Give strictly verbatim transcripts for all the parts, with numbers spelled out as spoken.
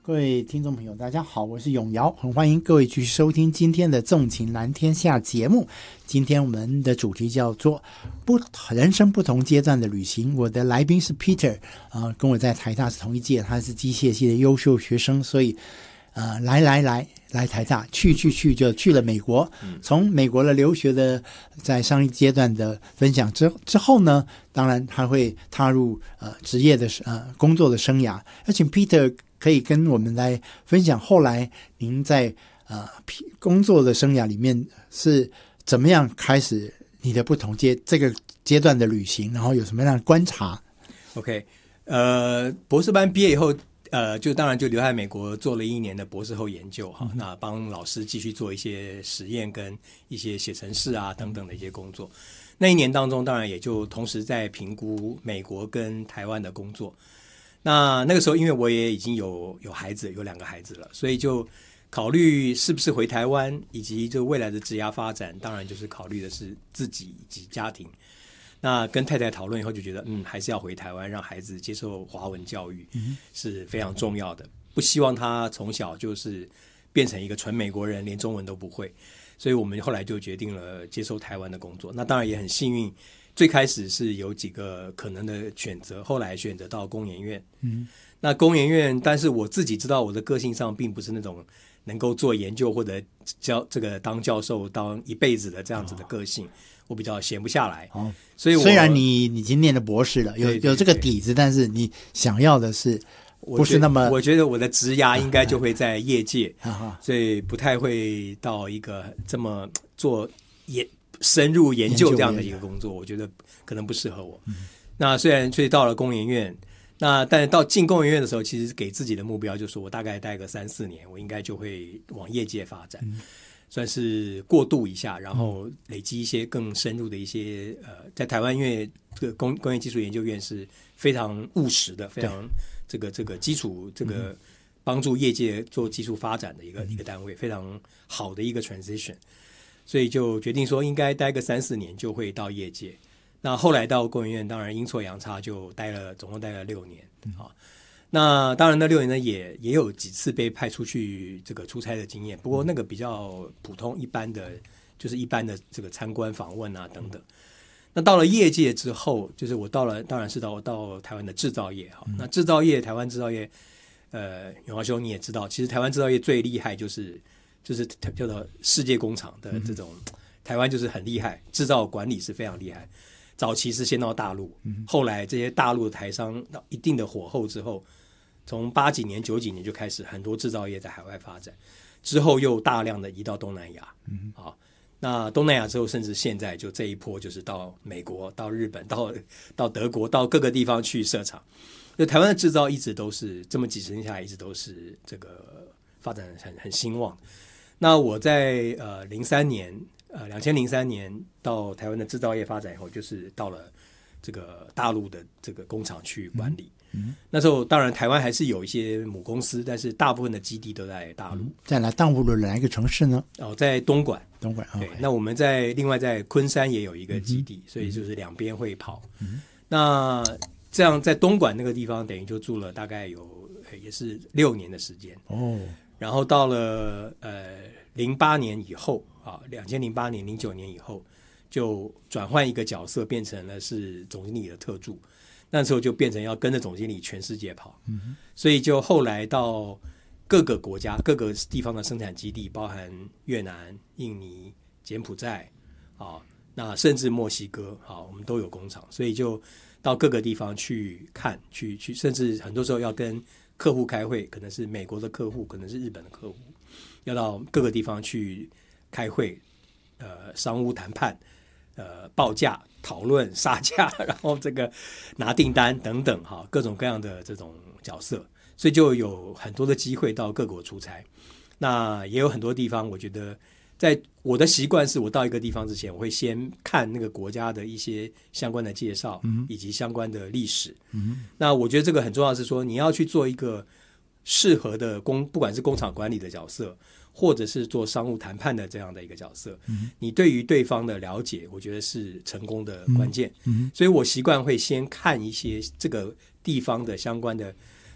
各位听众朋友大家好，我是永尧，很欢迎各位继续收听今天的纵情蓝天下节目。今天我们的主题叫做不人生不同阶段的旅行。我的来宾是 Peter、呃、跟我在台大是同一届，他是机械系的优秀学生，所以呃，来来来来台大，去去去就去了美国。从美国的留学的在上一阶段的分享之之后呢，当然他会踏入呃职业的呃工作的生涯。而且 Peter 可以跟我们来分享后来您在呃工作的生涯里面是怎么样开始你的不同阶这个阶段的旅行，然后有什么样的观察。 OK， 呃博士班毕业以后呃，就当然就留在美国做了一年的博士后研究哈、嗯，那帮老师继续做一些实验跟一些写程式啊等等的一些工作。那一年当中，当然也就同时在评估美国跟台湾的工作。那那个时候，因为我也已经有有孩子，有两个孩子了，所以就考虑是不是回台湾，以及就未来的职涯发展，当然就是考虑的是自己以及家庭。那跟太太讨论以后就觉得嗯，还是要回台湾让孩子接受华文教育是非常重要的，不希望他从小就是变成一个纯美国人，连中文都不会。所以我们后来就决定了接受台湾的工作。那当然也很幸运，最开始是有几个可能的选择，后来选择到工研院。嗯，那工研院，但是我自己知道我的个性上并不是那种能够做研究或者教这个当教授当一辈子的这样子的个性，哦、我比较闲不下来。哦，所以我虽然你你已经念了博士了，有对对对有这个底子，但是你想要的是不是那么？ 我觉得，我觉得我的职涯应该就会在业界，啊啊、所以不太会到一个这么做研深入研究这样的一个工作，我觉得可能不适合我。嗯、那虽然所以到了工研院。那但是到进工研院的时候，其实给自己的目标就是我大概待个三四年，我应该就会往业界发展，嗯、算是过渡一下，然后累积一些更深入的一些呃，在台湾因为这个工工业技术研究院是非常务实的，非常这个这个基础这个帮助业界做技术发展的一个、嗯、一个单位，非常好的一个 transition， 所以就决定说应该待个三四年就会到业界。那后来到工研院，当然阴错阳差就待了，总共待了六年。嗯、啊，那当然那六年呢，也也有几次被派出去这个出差的经验，不过那个比较普通一般的，就是一般的这个参观访问啊等等。那到了业界之后，就是我到了，当然是到到台湾的制造业哈。嗯、那制造业，台湾制造业，呃，永华兄你也知道，其实台湾制造业最厉害就是就是叫做世界工厂的这种，嗯、台湾就是很厉害，制造管理是非常厉害。早期是先到大陆，后来这些大陆的台商到一定的火候之后，从八几年九几年就开始很多制造业在海外发展，之后又大量的移到东南亚。嗯、啊，那东南亚之后，甚至现在就这一波就是到美国、到日本、到到德国、到各个地方去设厂。就台湾的制造一直都是这么几十年下来，一直都是这个发展很很兴旺。那我在呃零三年。呃，两千零三年到台湾的制造业发展以后，就是到了这个大陆的这个工厂去管理。嗯嗯、那时候当然台湾还是有一些母公司，但是大部分的基地都在大陆。嗯、 在哪大陆的哪一个城市呢？ 哦，在东莞。 东莞。 对， okay. 那我们在另外在昆山也有一个基地，嗯、所以就是两边会跑。嗯、那这样在东莞那个地方，等于就住了大概有也是六年的时间。哦，然后到了呃零八年以后。啊，两千零八年、零九年以后，就转换一个角色，变成了是总经理的特助。那时候就变成要跟着总经理全世界跑，嗯、所以就后来到各个国家、各个地方的生产基地，包含越南、印尼、柬埔寨啊，那甚至墨西哥啊，我们都有工厂，所以就到各个地方去看、去去，甚至很多时候要跟客户开会，可能是美国的客户，可能是日本的客户，要到各个地方去。开会，呃，商务谈判，呃，报价、讨论、杀价，然后这个拿订单等等，哈，各种各样的这种角色，所以就有很多的机会到各国出差。那也有很多地方，我觉得在我的习惯是，我到一个地方之前，我会先看那个国家的一些相关的介绍，嗯、以及相关的历史。嗯、那我觉得这个很重要，是说你要去做一个适合的工，不管是工厂管理的角色。或者是做商务谈判的这样的一个角色，嗯、你对于对方的了解，我觉得是成功的关键。嗯、所以我习惯会先看一些这个地方的相关的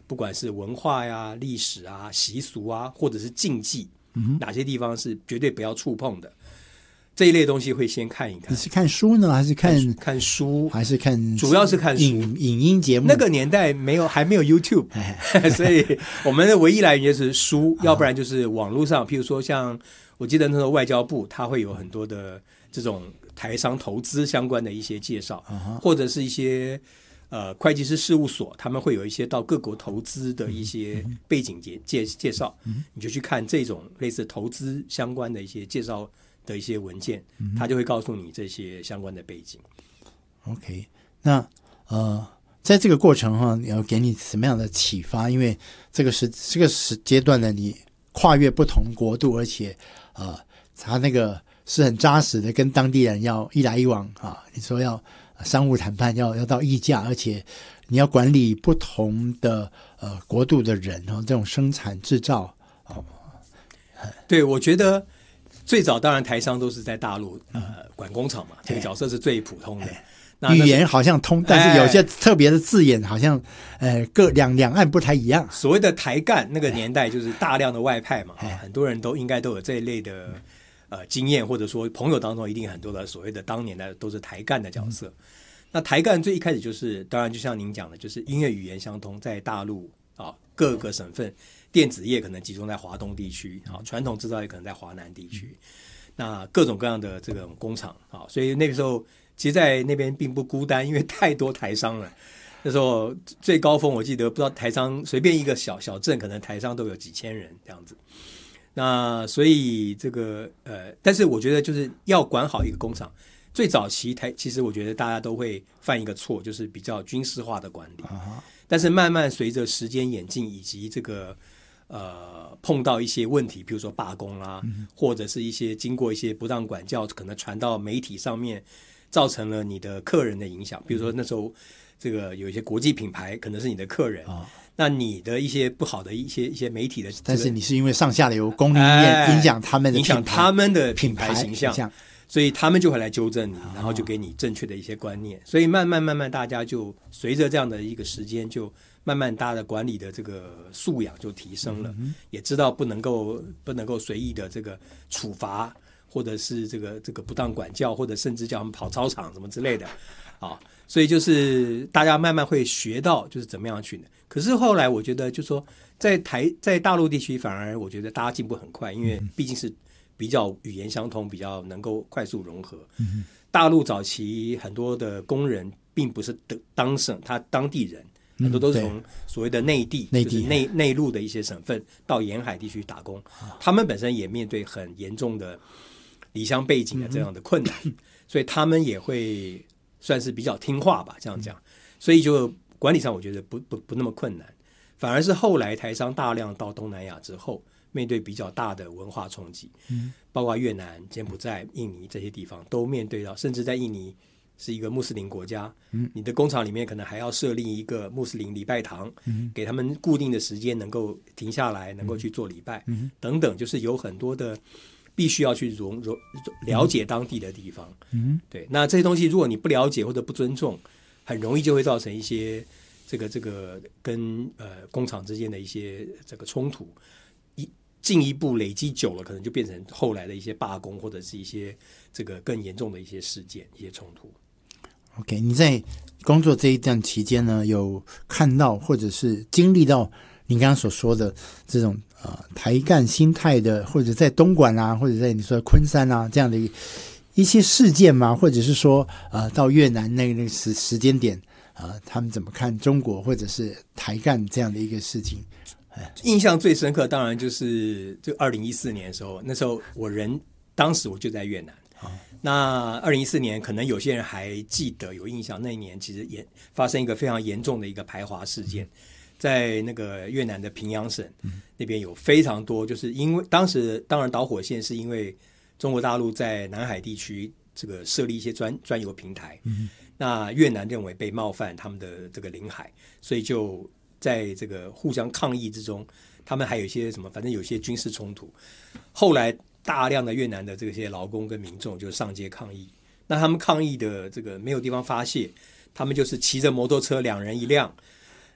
不管是文化呀、历史啊、习俗啊，或者是禁忌，嗯、哪些地方是绝对不要触碰的。这一类东西会先看一看。 你是看书呢，还是看看, 看书， 还是看？ 主要是看书。 影影音节目。 那个年代没有，还没有 YouTube， 所以我们的唯一来源就是书，要不然就是网络上，譬如说像我记得那时候外交部，它会有很多的这种台商投资相关的一些介绍，uh-huh. 或者是一些呃会计师事务所，他们会有一些到各国投资的一些背景介介介绍， uh-huh. 你就去看这种类似投资相关的一些介绍的一些文件，他就会告诉你这些相关的背景。 OK， 那呃，在这个过程哈，要给你什么样的启发？因为这个时这个时阶段呢，你跨越不同国度，而且呃，他那个是很扎实的，跟当地人要一来一往啊。你说要商务谈判，要要到议价，而且你要管理不同的呃国度的人哦，这种生产制造哦。 对，我觉得。最早当然台商都是在大陆呃管工厂嘛，这个角色是最普通的。那语言好像通，但是有些特别的字眼好像呃各两两岸不太一样。 所谓的台干那个年代就是大量的外派嘛，很多人都应该都有这一类的呃经验，或者说朋友当中一定很多的所谓的当年的都是台干的角色。嗯、那台干最一开始就是当然就像您讲的，就是因为语言相通，在大陆啊各个省份。电子业可能集中在华东地区，传统制造业可能在华南地区，那各种各样的这种工厂，所以那个时候其实在那边并不孤单，因为太多台商了。那时候最高峰我记得不知道台商随便一个小小镇可能台商都有几千人这样子。那所以这个呃，但是我觉得就是要管好一个工厂，最早期台其实我觉得大家都会犯一个错，就是比较军事化的管理。Uh-huh. 但是慢慢随着时间演进以及这个呃，碰到一些问题，比如说罢工啦、嗯，或者是一些经过一些不当管教，可能传到媒体上面，造成了你的客人的影响。比如说那时候，这个有一些国际品牌可能是你的客人，哦、那你的一些不好的一些一些媒体的、这个， 但是你是因为上下游供应链影响他们的影响他们的品牌形象，形象所以他们就会来纠正你，然后就给你正确的一些观念。哦、所以慢慢慢慢，大家就随着这样的一个时间就。慢慢大家的管理的这个素养就提升了，嗯、也知道不能够不能够随意的这个处罚，或者是这个这个不当管教，或者甚至叫他们跑操场什么之类的，啊，所以就是大家慢慢会学到就是怎么样去。可是后来我觉得就是说在台在大陆地区反而我觉得大家进步很快，因为毕竟是比较语言相通，比较能够快速融合。嗯、大陆早期很多的工人并不是当省他当地人。很多都是从所谓的内地， 内地就是内内陆的一些省份到沿海地区打工，他们本身也面对很严重的离乡背景的这样的困难，嗯、所以他们也会算是比较听话吧，这样讲，所以就管理上我觉得不不不那么困难，反而是后来台商大量到东南亚之后，面对比较大的文化冲击，嗯、包括越南、柬埔寨、印尼这些地方都面对到，甚至在印尼。是一个穆斯林国家，嗯，你的工厂里面可能还要设立一个穆斯林礼拜堂，嗯，给他们固定的时间能够停下来，能够去做礼拜，嗯，等等，就是有很多的必须要去融融了解当地的地方，嗯，对。那这些东西如果你不了解或者不尊重，很容易就会造成一些这个这个跟呃工厂之间的一些这个冲突，一进一步累积久了，可能就变成后来的一些罢工或者是一些这个更严重的一些事件、一些冲突。 OK， 你在工作这一段期间呢，有看到或者是经历到你刚刚所说的这种呃台干心态的，或者在东莞啊，或者在你说昆山啊这样的一些事件吗？或者是说呃到越南那个那个时时间点呃他们怎么看中国或者是台干这样的一个事情？ 印象最深刻当然就是就二零一四年的时候，那时候我人当时我就在越南。哦、那二零一四年可能有些人还记得有印象，那一年其实也发生一个非常严重的一个排华事件，在那个越南的平阳省、嗯、那边有非常多，就是因为当时当然导火线是因为中国大陆在南海地区这个设立一些专专油平台、嗯、那越南认为被冒犯他们的这个领海，所以就在这个互相抗议之中，他们还有一些什么反正有些军事冲突，后来大量的越南的这些劳工跟民众就上街抗议，那他们抗议的这个没有地方发泄，他们就是骑着摩托车两人一辆，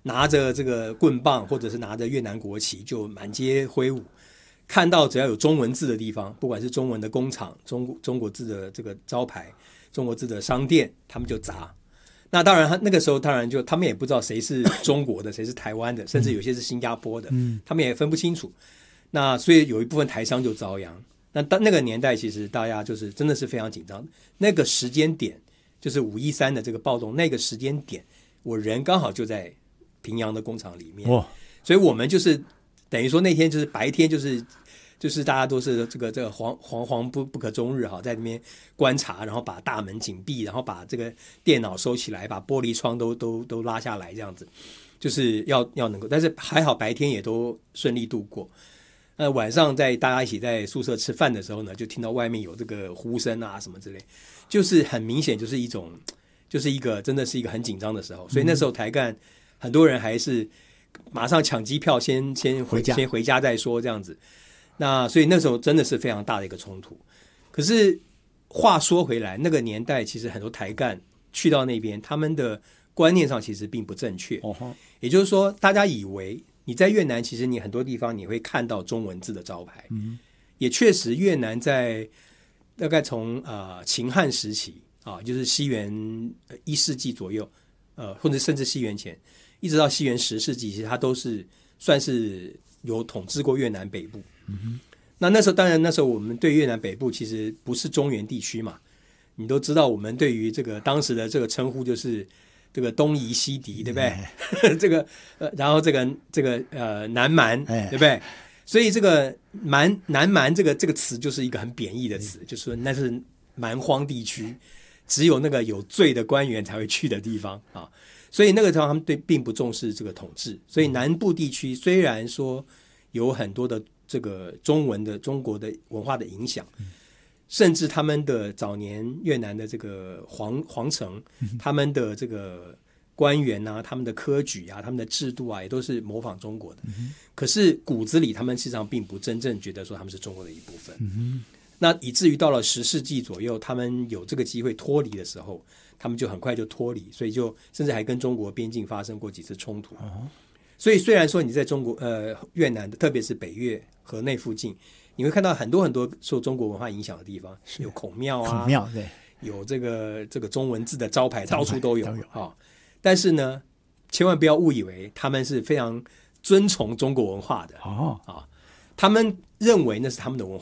拿着这个棍棒或者是拿着越南国旗就满街挥舞，看到只要有中文字的地方，不管是中文的工厂、中中国字的这个招牌、中国字的商店，他们就砸。那当然那个时候当然就他们也不知道谁是中国的谁是台湾的，甚至有些是新加坡的，嗯，他们也分不清楚。那所以有一部分台商就遭殃。那当那个年代其实大家就是真的是非常紧张，那个时间点就是五一三的这个暴动，那个时间点我人刚好就在平阳的工厂里面，哦，所以我们就是等于说那天就是白天就是就是大家都是这个这个惶惶惶不不可终日哈，在那边观察，然后把大门紧闭，然后把这个电脑收起来，把玻璃窗都都都拉下来，这样子就是要要能够，但是还好白天也都顺利度过。那晚上在大家一起在宿舍吃饭的时候呢，就听到外面有这个呼声啊什么之类，就是很明显就是一种就是一个真的是一个很紧张的时候，所以那时候台干很多人还是马上抢机票先先回先回家再说这样子。那所以那时候真的是非常大的一个冲突。可是话说回来，那个年代其实很多台干去到那边，他们的观念上其实并不正确，哦，也就是说大家以为你在越南其实你很多地方你会看到中文字的招牌，嗯，也确实越南在大概从呃秦汉时期啊，就是西元一世纪左右，呃或者甚至西元前一直到西元十世纪，其实它都是算是有统治过越南北部，嗯哼。那那时候当然那时候我们对越南北部其实不是中原地区嘛，你都知道我们对于这个当时的这个称呼就是这个东夷西狄，对不对？哎、这个呃，然后这个这个呃南蛮，哎、对不对？所以这个蛮南蛮这个这个词就是一个很贬义的词，嗯、就是说那是蛮荒地区，只有那个有罪的官员才会去的地方啊。所以那个地方他们对并不重视这个统治，所以南部地区虽然说有很多的这个中文的中国的文化的影响。嗯，甚至他们的早年越南的这个皇皇城，他们的这个官员啊，他们的科举啊，他们的制度啊，也都是模仿中国的。嗯、可是骨子里，他们实际上并不真正觉得说他们是中国的一部分。嗯、那以至于到了十世纪左右，他们有这个机会脱离的时候，他们就很快就脱离，所以就甚至还跟中国边境发生过几次冲突。哦、所以虽然说你在中国呃越南的，特别是北越河内附近。你会看到很多很多受中国文化影响的地方，有孔庙啊， 孔庙对， 有这个这个中文字的招牌，到处都有啊、哦。但是呢，千万不要误以为他们是非常尊崇中国文化的哦啊，他们认为那是他们的文